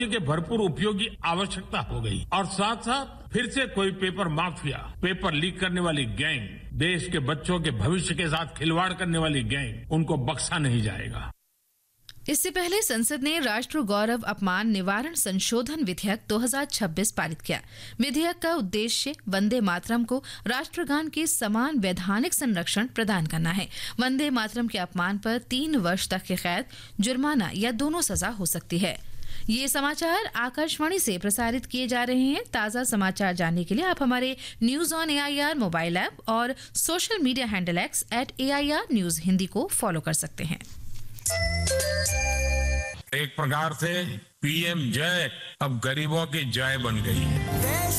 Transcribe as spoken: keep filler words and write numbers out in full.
के भरपूर उपयोग की आवश्यकता हो गई और साथ साथ फिर से कोई पेपर माफिया, पेपर लीक करने वाली गैंग, देश के बच्चों के भविष्य के साथ खिलवाड़ करने वाली गैंग, उनको बख्शा नहीं जाएगा। इससे पहले संसद ने राष्ट्र गौरव अपमान निवारण संशोधन विधेयक दो हज़ार छब्बीस पारित किया। विधेयक का उद्देश्य वंदे मातरम को राष्ट्रगान के समान वैधानिक संरक्षण प्रदान करना है। वंदे मातरम के अपमान पर तीन वर्ष तक की कैद, जुर्माना या दोनों सजा हो सकती है। ये समाचार आकाशवाणी से प्रसारित किए जा रहे हैं। ताज़ा समाचार जानने के लिए आप हमारे news on AIR mobile app और social media handle x eight AIR news Hindi को फॉलो कर सकते हैं। एक प्रकार से पीएम जय अब गरीबों की जय बन गई है।